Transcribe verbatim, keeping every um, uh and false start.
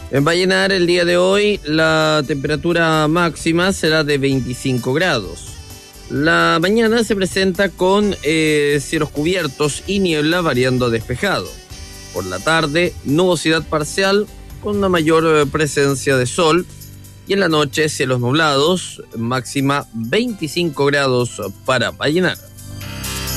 En Vallenar, el día de hoy, la temperatura máxima será de veinticinco grados. La mañana se presenta con eh, cielos cubiertos y niebla variando a despejado. Por la tarde, nubosidad parcial con una mayor presencia de sol. Y en la noche, cielos nublados, máxima veinticinco grados para Vallenar.